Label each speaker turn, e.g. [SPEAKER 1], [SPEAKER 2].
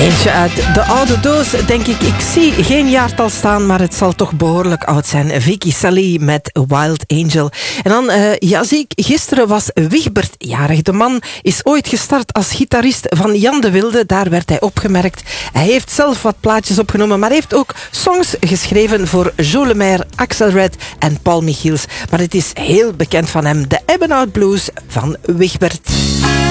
[SPEAKER 1] Eentje uit de oude doos, denk ik. Ik zie geen jaartal staan, maar het zal toch behoorlijk oud zijn. Vicky Sally met Wild Angel. En dan, gisteren was Wigbert jarig. De man is ooit gestart als gitarist van Jan de Wilde. Daar werd hij opgemerkt. Hij heeft zelf wat plaatjes opgenomen, maar heeft ook songs geschreven voor Jo Lemaire, Axel Red en Paul Michiels. Maar het is heel bekend van hem, de Ebbenhout Blues van Wigbert.